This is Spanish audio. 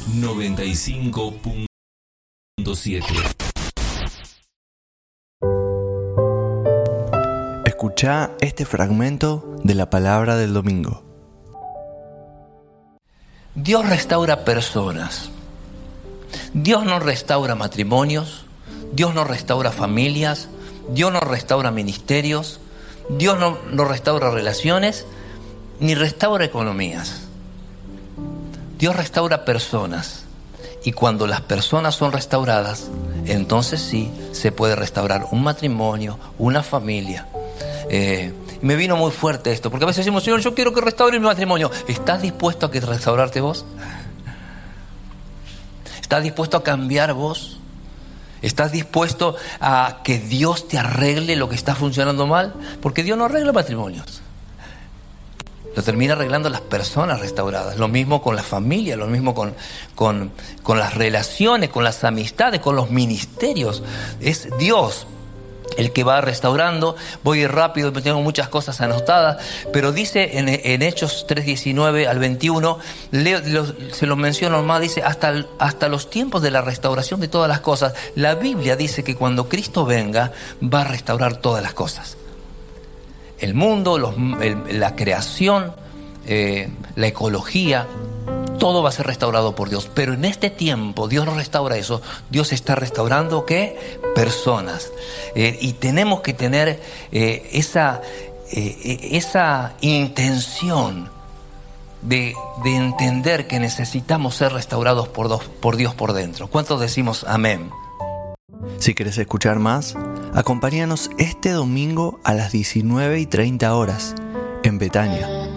95.7. Escuchá este fragmento de la palabra del domingo. Dios restaura personas. Dios no restaura matrimonios. Dios no restaura familias. Dios no restaura ministerios. Dios no restaura relaciones, ni restaura economías. Dios restaura personas. Y cuando las personas son restauradas, entonces sí se puede restaurar un matrimonio, una familia. Me vino muy fuerte esto, porque a veces decimos, Señor, yo quiero que restaure mi matrimonio. ¿Estás dispuesto a restaurarte vos? ¿Estás dispuesto a cambiar vos? ¿Estás dispuesto a que Dios te arregle lo que está funcionando mal? Porque Dios no arregla matrimonios. Lo termina arreglando las personas restauradas. Lo mismo con la familia, lo mismo con las relaciones, con las amistades, con los ministerios. Es Dios el que va restaurando. Voy rápido, tengo muchas cosas anotadas, pero dice en Hechos 3:19 al 21, se lo menciono más, dice hasta los tiempos de la restauración de todas las cosas. La Biblia dice que cuando Cristo venga va a restaurar todas las cosas. El mundo, la creación, la ecología, todo va a ser restaurado por Dios. Pero en este tiempo Dios no restaura eso. Dios está restaurando ¿qué? Personas. Y tenemos que tener esa intención de entender que necesitamos ser restaurados por Dios por dentro. ¿Cuántos decimos amén? Si querés escuchar más, acompáñanos este domingo a las 19:30 horas en Betania.